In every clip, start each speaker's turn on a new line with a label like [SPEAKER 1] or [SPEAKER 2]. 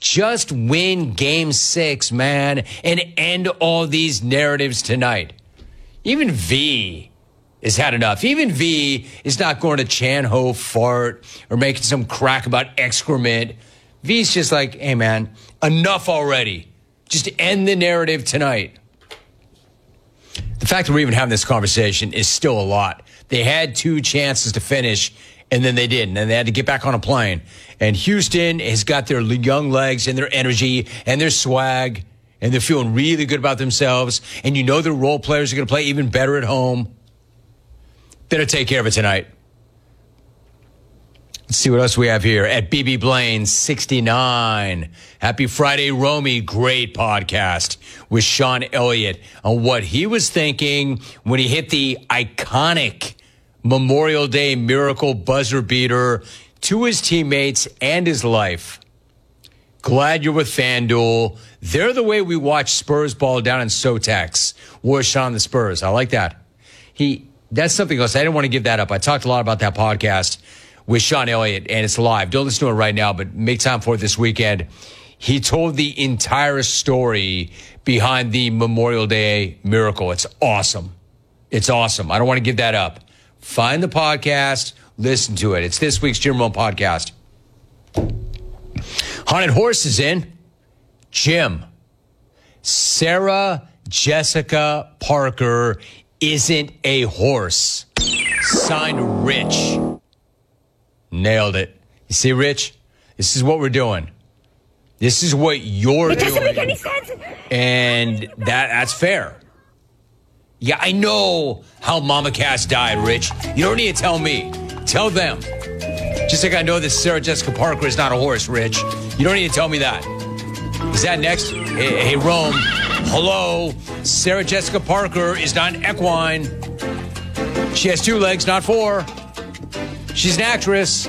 [SPEAKER 1] Just win Game 6, man, and end all these narratives tonight. Even V has had enough. Even V is not going to Chan-Ho fart or making some crack about excrement. V's just like, hey, man, enough already. Just end the narrative tonight. The fact that we're even having this conversation is still a lot. They had 2 chances to finish, and then they didn't, and they had to get back on a plane. And Houston has got their young legs and their energy and their swag, and they're feeling really good about themselves. And you know their role players are going to play even better at home. Better take care of it tonight. Let's see what else we have here. At BB Blaine 69. Happy Friday, Romy. Great podcast with Sean Elliott on what he was thinking when he hit the iconic Memorial Day miracle buzzer beater to his teammates and his life. Glad you're with FanDuel. They're the way we watch Spurs ball down in Sotex. War Sean the Spurs. I like that. That's something else. I didn't want to give that up. I talked a lot about that podcast with Sean Elliott, and it's live. Don't listen to it right now, but make time for it this weekend. He told the entire story behind the Memorial Day miracle. It's awesome. It's awesome. I don't want to give that up. Find the podcast. Listen to it. It's this week's Jim Rome podcast. Haunted Horse is in. Jim. Sarah Jessica Parker isn't a horse. Signed Rich. Nailed it. You see, Rich? This is what we're doing. This is what you're doing. It doesn't make any sense. And that's fair. Yeah, I know how Mama Cass died, Rich. You don't need to tell me. Tell them. Just like I know that Sarah Jessica Parker is not a horse, Rich. You don't need to tell me that. Is that next? Hey, Rome. Hello. Sarah Jessica Parker is not an equine. She has 2 legs, not 4. She's an actress.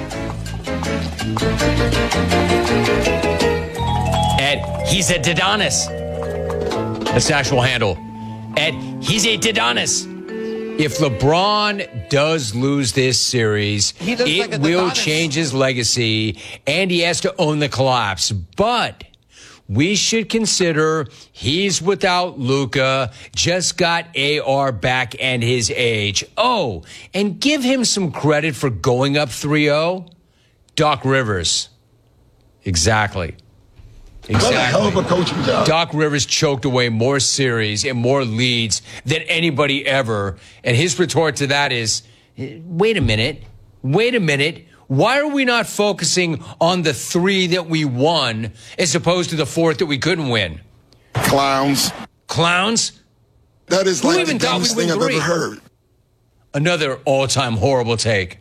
[SPEAKER 1] And he's a Didonis. That's the actual handle. And he's a Didonis. If LeBron does lose this series, it will change his legacy, and he has to own the collapse. But we should consider he's without Luka, just got AR back and his age. Oh, and give him some credit for going up 3-0. Doc Rivers. Exactly. What a hell of a coaching job. Doc Rivers choked away more series and more leads than anybody ever. And his retort to that is, wait a minute. Why are we not focusing on the 3 that we won as opposed to the 4th that we couldn't win? Clowns? That is like the dumbest thing I've ever heard. Another all-time horrible take.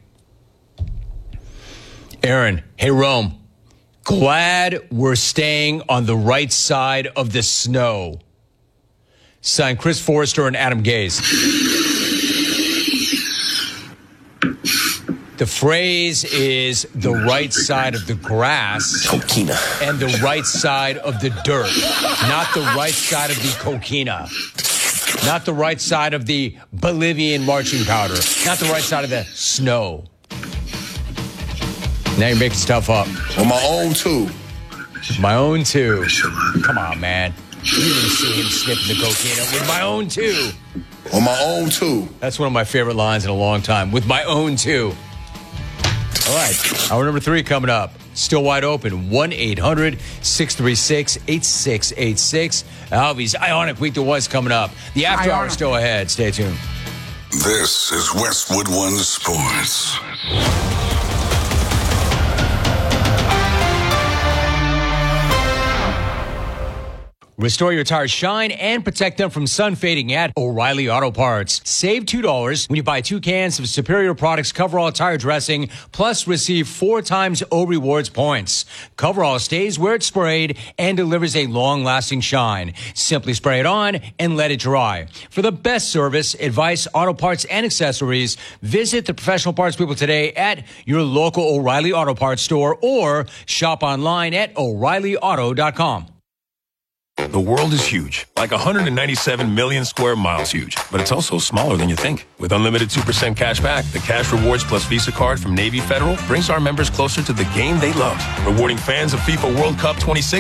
[SPEAKER 1] Aaron, hey, Rome. Glad we're staying on the right side of the snow. Signed Chris Forrester and Adam Gaze. The phrase is the right side of the grass coquina, and the right side of the dirt, not the right side of the coquina, not the right side of the Bolivian marching powder, not the right side of the snow. Now you're making stuff up.
[SPEAKER 2] On my own, too.
[SPEAKER 1] My own, too. Come on, man. You didn't see him sniffing the cocaine with my own, too.
[SPEAKER 2] On my own, too.
[SPEAKER 1] That's one of my favorite lines in a long time. With my own, too. All right. Hour number 3 coming up. Still wide open. 1-800-636-8686. Alvy's Ionic Week to What's coming up. The after hour is still ahead. Stay tuned.
[SPEAKER 3] This is Westwood One Sports.
[SPEAKER 1] Restore your tires shine and protect them from sun fading at O'Reilly Auto Parts. Save $2 when you buy 2 cans of Superior Products Coverall Tire Dressing, plus receive 4 times O Rewards points. Coverall stays where it's sprayed and delivers a long-lasting shine. Simply spray it on and let it dry. For the best service, advice, auto parts, and accessories, visit the professional parts people today at your local O'Reilly Auto Parts store or shop online at O'ReillyAuto.com.
[SPEAKER 4] The world is huge, like 197 million square miles huge, but it's also smaller than you think. With unlimited 2% cash back, the Cash Rewards Plus Visa card from Navy Federal brings our members closer to the game they love, rewarding fans of FIFA World Cup 26